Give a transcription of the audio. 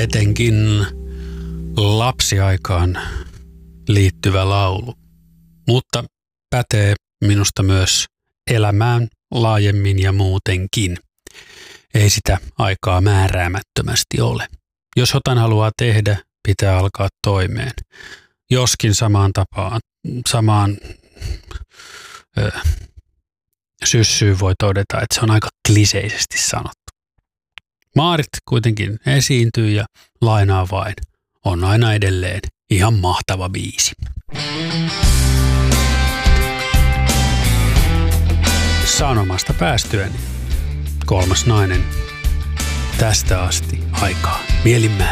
etenkin lapsiaikaan liittyvä laulu, mutta pätee minusta myös elämään laajemmin ja muutenkin. Ei sitä aikaa määräämättömästi ole. Jos jotain haluaa tehdä, pitää alkaa toimeen. Joskin samaan syssyyn voi todeta, että se on aika kliseisesti sanottu. Maarit kuitenkin esiintyy ja lainaa vain. On aina edelleen ihan mahtava biisi. Sanomasta päästyäni. 3. nainen. Tästä asti aikaa mielin määrä.